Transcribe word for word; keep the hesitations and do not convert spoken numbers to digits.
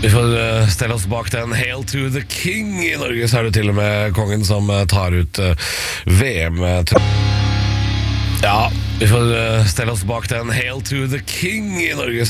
Vi får uh, stelle oss bak den Hail to the King. I Norge så er det til og med kongen som uh, tar ut uh, V M. Ja, vi får uh, stelle oss bak den Hail to the King. I Norge